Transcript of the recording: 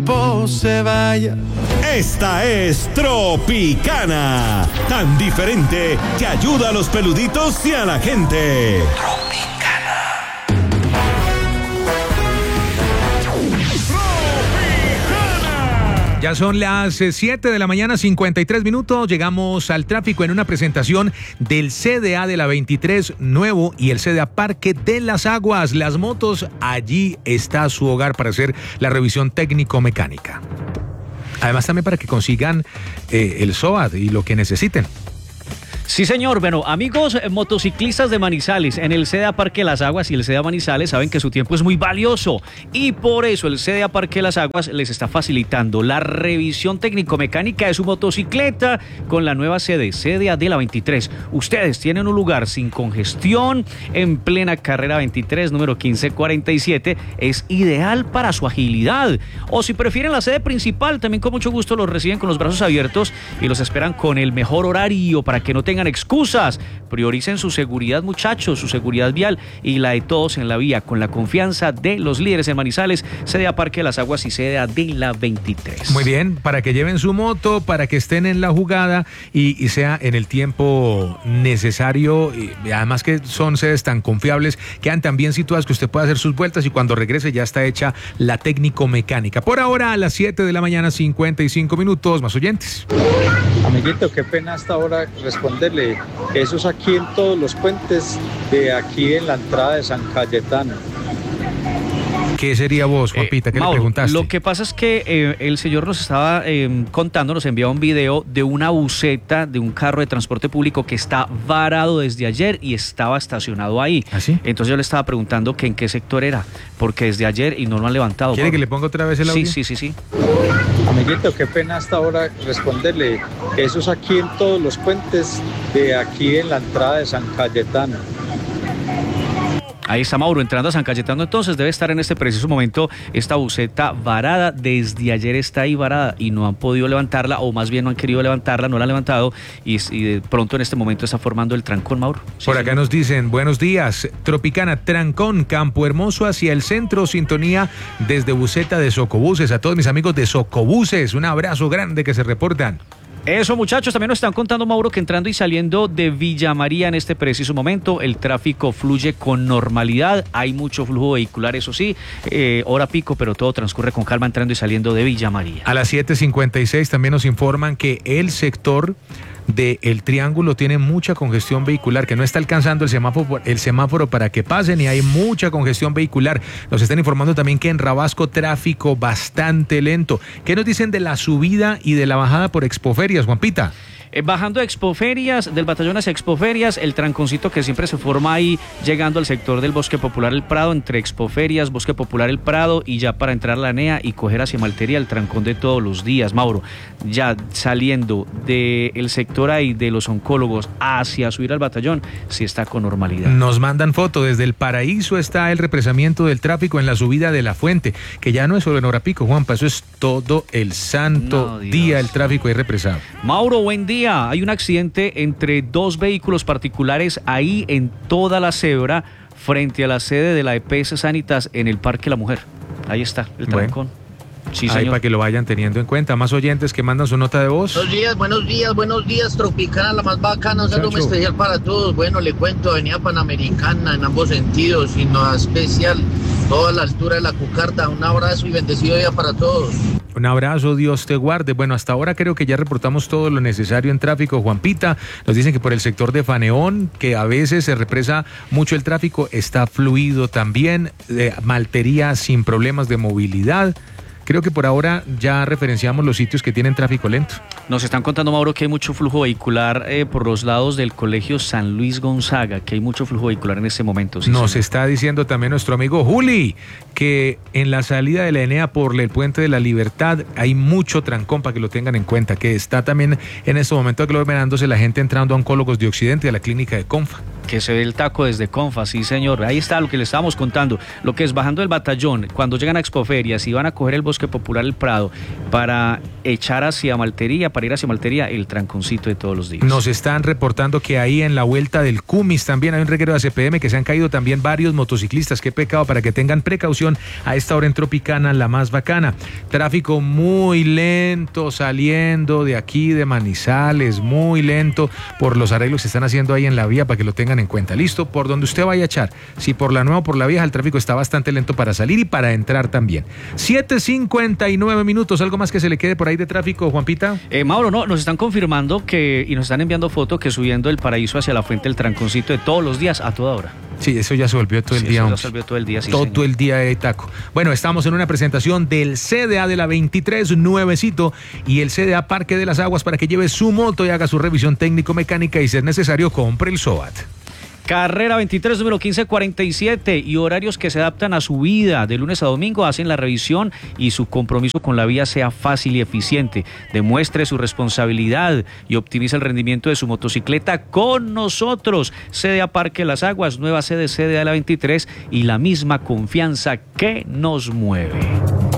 Se vaya. Esta es Tropicana, tan diferente que ayuda a los peluditos y a la gente. Ya son las 7 de la mañana, 53 minutos. Llegamos al tráfico en una presentación del CDA de la 23 nuevo y el CDA Parque de las Aguas. Las motos, allí está su hogar para hacer la revisión técnico-mecánica. Además también para que consigan el SOAT y lo que necesiten. Sí, señor. Bueno, amigos motociclistas de Manizales, en el CDA Parque Las Aguas y el CDA Manizales saben que su tiempo es muy valioso y por eso el CDA Parque Las Aguas les está facilitando la revisión técnico-mecánica de su motocicleta con la nueva sede, CDA de la 23. Ustedes tienen un lugar sin congestión en plena carrera 23, número 1547. Es ideal para su agilidad. O si prefieren la sede principal, también con mucho gusto los reciben con los brazos abiertos y los esperan con el mejor horario para que no tengan excusas. Prioricen su seguridad, muchachos, su seguridad vial y la de todos en la vía, con la confianza de los líderes en Manizales, CDA Parque de las Aguas y CDA de la 23. Muy bien, para que lleven su moto, para que estén en la jugada y sea en el tiempo necesario. Y además que son sedes tan confiables, quedan tan bien situadas que usted puede hacer sus vueltas y cuando regrese ya está hecha la técnico-mecánica. Por ahora, a las 7 de la mañana, 55 minutos. Más oyentes. Amiguito, qué pena hasta ahora responderle. Eso es aquí en todos los puentes de aquí en la entrada de San Cayetano. ¿Qué sería vos, Juanpita? ¿Qué Mauro, le preguntaste? Lo que pasa es que el señor nos estaba contando, nos enviaba un video de una buseta de un carro de transporte público que está varado desde ayer y estaba estacionado ahí. ¿Ah, sí? Entonces yo le estaba preguntando que en qué sector era, porque desde ayer y no lo han levantado. ¿Quiere que le ponga otra vez el audio? Sí. Amiguito, qué pena hasta ahora responderle. Eso es aquí en todos los puentes de aquí en la entrada de San Cayetano. Ahí está Mauro, entrando a San Cayetano, entonces debe estar en este preciso momento esta buseta varada, desde ayer está ahí varada y no han podido levantarla, o más bien no han querido levantarla, no la han levantado y de pronto en este momento está formando el trancón, Mauro. Sí, por acá nos dicen, buenos días, Tropicana, trancón, Campo Hermoso hacia el centro, sintonía desde buseta de Socobuses, a todos mis amigos de Socobuses, un abrazo grande que se reportan. Eso, muchachos, también nos están contando, Mauro, que entrando y saliendo de Villa María en este preciso momento, el tráfico fluye con normalidad, hay mucho flujo vehicular, eso sí, hora pico, pero todo transcurre con calma entrando y saliendo de Villa María. A las 7:56 también nos informan que el sector del Triángulo tiene mucha congestión vehicular, que no está alcanzando el semáforo para que pasen y hay mucha congestión vehicular. Nos están informando también que en Rabasco tráfico bastante lento. ¿Qué nos dicen de la subida y de la bajada por Expoferias, Juanpita? Bajando a Expoferias, del batallón hacia Expoferias, el tranconcito que siempre se forma ahí, llegando al sector del Bosque Popular El Prado, entre Expoferias, Bosque Popular El Prado, y ya para entrar a la NEA y coger hacia Maltería, el trancón de todos los días, Mauro. Ya saliendo del sector ahí de los oncólogos hacia subir al batallón, sí está con normalidad. Nos mandan foto, desde el Paraíso está el represamiento del tráfico en la subida de La Fuente, que ya no es solo en hora pico, Juanpa, eso es todo el santo día el tráfico ahí represado. Mauro, buen día. Hay un accidente entre dos vehículos particulares ahí en toda la cebra frente a la sede de la EPS Sanitas en el Parque La Mujer. Ahí está el trancón. Sí, ahí señor. para que lo vayan teniendo en cuenta. Más oyentes que mandan su nota de voz. Buenos días, Tropicana, la más bacana, un saludo especial para todos. Bueno, le cuento, avenida Panamericana en ambos sentidos, y no especial, toda la altura de la Cucarda. Un abrazo y bendecido día para todos. Un abrazo, Dios te guarde. Bueno, hasta ahora creo que ya reportamos todo lo necesario en tráfico. Juanpita, nos dicen que por el sector de Faneón, que a veces se represa mucho el tráfico, está fluido también. Maltería sin problemas de movilidad. Creo que por ahora ya referenciamos los sitios que tienen tráfico lento. Nos están contando, Mauro, que hay mucho flujo vehicular por los lados del Colegio San Luis Gonzaga, que hay mucho flujo vehicular en este momento. Sí, nos está diciendo también nuestro amigo Juli que en la salida de la ENEA por el Puente de la Libertad hay mucho trancón, para que lo tengan en cuenta, que está también en este momento aglomerándose la gente entrando a oncólogos de Occidente y a la clínica de Confa. Que se ve el taco desde Confa, sí señor, ahí está lo que le estábamos contando, lo que es bajando el Batallón, cuando llegan a Expoferias y van a coger el Bosque Popular El Prado para echar hacia Maltería, para ir hacia Maltería, el tranconcito de todos los días. Nos están reportando que ahí en la vuelta del Cumis también hay un reguero de ACPM, que se han caído también varios motociclistas, qué pecado, para que tengan precaución a esta hora en Tropicana, la más bacana. Tráfico muy lento saliendo de aquí de Manizales, muy lento por los arreglos que se están haciendo ahí en la vía, para que lo tengan en cuenta. Listo, por donde usted vaya a echar, si por la nueva o por la vieja, el tráfico está bastante lento para salir y para entrar también. 7:59 minutos, ¿algo más que se le quede por ahí de tráfico, Juanpita? Mauro, no, nos están confirmando y nos están enviando fotos que subiendo el Paraíso hacia la Fuente, el tranconcito de todos los días, a toda hora. Sí, eso ya se volvió todo el día. Eso ya se volvió todo el día, sí, todo señor. el día de taco. Bueno, estamos en una presentación del CDA de la 23, nuevecito, y el CDA Parque de las Aguas, para que lleve su moto y haga su revisión técnico-mecánica y, si es necesario, compre el SOAT. Carrera 23, número 1547, y horarios que se adaptan a su vida. De lunes a domingo hacen la revisión y su compromiso con la vía sea fácil y eficiente. Demuestre su responsabilidad y optimiza el rendimiento de su motocicleta con nosotros. CDA Parque Las Aguas, nueva sede CDA de la 23, y la misma confianza que nos mueve.